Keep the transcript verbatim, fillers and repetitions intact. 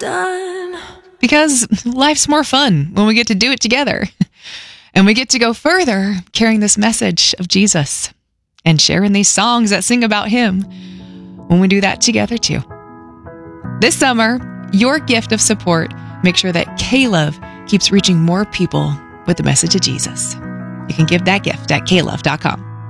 done. Because life's more fun when we get to do it together. And we get to go further carrying this message of Jesus and sharing these songs that sing about him when we do that together too. This summer, your gift of support makes sure that K-Love keeps reaching more people with the message of Jesus. You can give that gift at K love dot com.